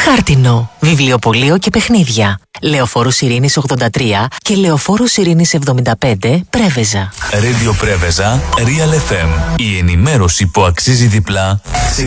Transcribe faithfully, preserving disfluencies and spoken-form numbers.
Χάρτινο, βιβλιοπωλείο και παιχνίδια. Λεωφόρος Ειρήνης ογδόντα τρία και Λεωφόρος Ειρήνης εβδομήντα πέντε, Πρέβεζα. Radio Πρέβεζα, Real εφ εμ. Η ενημέρωση που αξίζει διπλά.